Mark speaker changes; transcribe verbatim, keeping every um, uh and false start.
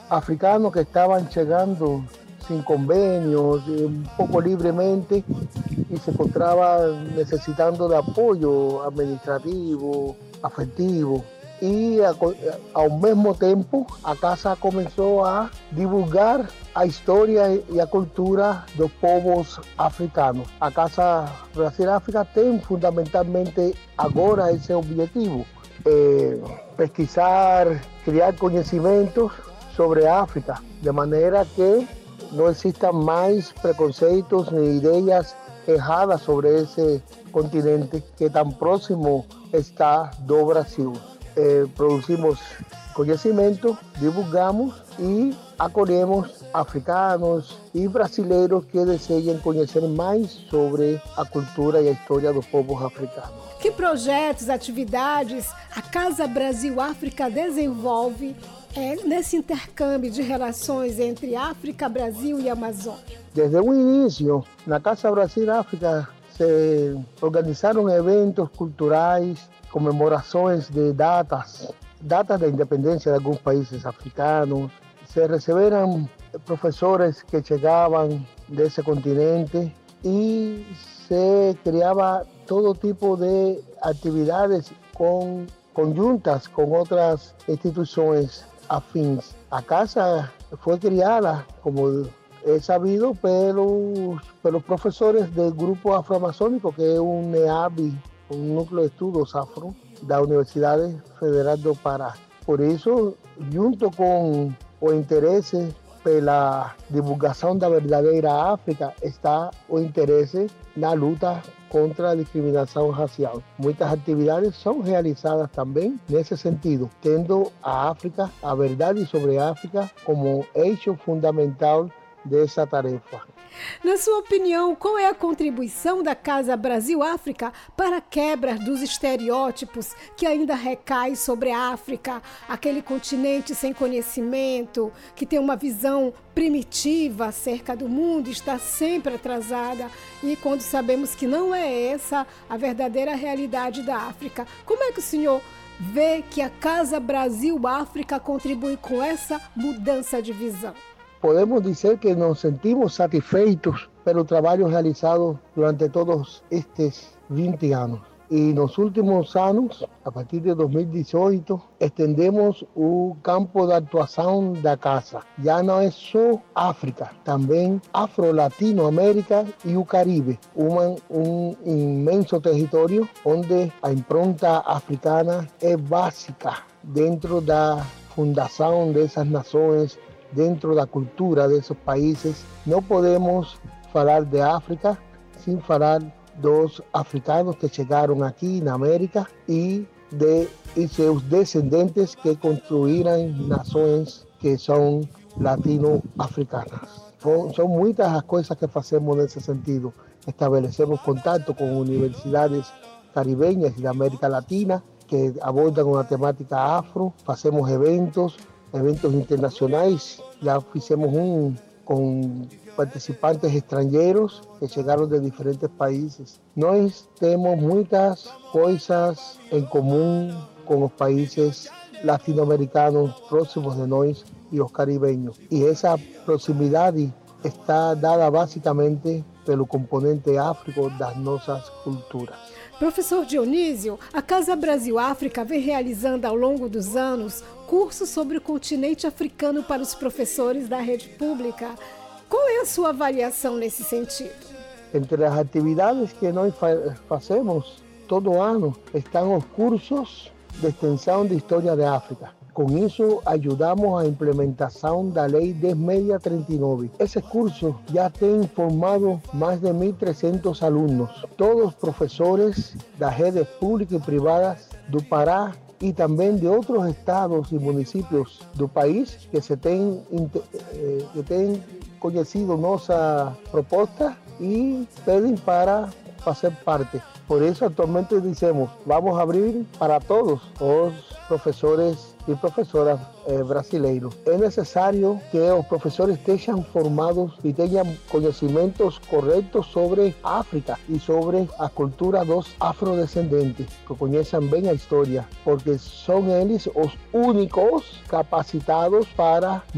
Speaker 1: africanos que estaban llegando sin convenios, un poco libremente, y se encontraban necesitando de apoyo administrativo, afectivo. Y a, ao mesmo tempo a casa começou a divulgar a história e a cultura dos povos africanos. A Casa Brasil África tem fundamentalmente agora esse objetivo, é, pesquisar, criar conhecimentos sobre a África, de maneira que não existam mais preconceitos nem ideias erradas sobre esse continente que tão próximo está do Brasil. Eh, producimos conhecimento, divulgamos e acolhemos africanos e brasileiros que desejem conhecer mais sobre a cultura e a história dos povos africanos.
Speaker 2: Que projetos, atividades a Casa Brasil África desenvolve é, nesse intercâmbio de relações entre África, Brasil e Amazônia?
Speaker 1: Desde o início, na Casa Brasil África se organizaram eventos culturais, comemorações de datas, datas da independência de alguns países africanos. Se receberam professores que chegavam desse continente e se criava todo tipo de atividades com, conjuntas com outras instituições afins. A casa foi criada, como é sabido, pelos, pelos professores do Grupo Afro-Amazônico, que é um NEAB, um núcleo de estudos afro da Universidade Federal do Pará. Por isso, junto com o interesse pela divulgação da verdadeira África, está o interesse na luta contra a discriminação racial. Muitas atividades são realizadas também nesse sentido, tendo a África, a verdade sobre a África, como eixo fundamental dessa tarefa.
Speaker 2: Na sua opinião, qual é a contribuição da Casa Brasil África para a quebra dos estereótipos que ainda recaem sobre a África, aquele continente sem conhecimento, que tem uma visão primitiva acerca do mundo, está sempre atrasada, e quando sabemos que não é essa a verdadeira realidade da África? Como é que o senhor vê que a Casa Brasil África contribui com essa mudança de visão?
Speaker 1: Podemos dizer que nos sentimos satisfeitos pelo trabalho realizado durante todos estes vinte anos. E nos últimos anos, a partir de dois mil e dezoito, estendemos o campo de atuação da casa. Já não é só África, também Afro-Latinoamérica e o Caribe. Uma, um imenso território onde a impronta africana é básica dentro da fundação dessas nações, dentro da cultura desses países. Não podemos falar de África sem falar dos africanos que chegaram aqui na América e de e seus descendentes que construíram nações que são latino-africanas. São muitas as coisas que fazemos nesse sentido. Estabelecemos contato com universidades caribenhas da América Latina que abordam uma temática afro, fazemos eventos, eventos internacionais. Já fizemos um com participantes estrangeiros que chegaram de diferentes países. Nós temos muitas coisas em comum com os países latino-americanos próximos de nós e os caribenhos. E essa proximidade está dada basicamente pelo componente áfrico das nossas culturas.
Speaker 2: Professor Dionísio, a Casa Brasil África vem realizando ao longo dos anos cursos sobre o continente africano para os professores da rede pública. Qual é a sua avaliação nesse sentido?
Speaker 1: Entre as atividades que nós fazemos todo ano estão os cursos de extensão de História da África. Com isso, ajudamos a implementação da Lei dez mil seiscentos e trinta e nove. Esse curso já tem formado mais de mil e trezentos alunos, todos professores das redes públicas e privadas do Pará e também de outros estados e municípios do país que se têm, que têm conhecido nossa proposta e pedem para fazer parte. Por isso, atualmente dizemos, vamos abrir para todos os professores e professoras eh, brasileiros. É necessário que os professores estejam formados e tenham conhecimentos corretos sobre a África e sobre a cultura dos afrodescendentes, que conheçam bem a história, porque são eles os únicos capacitados para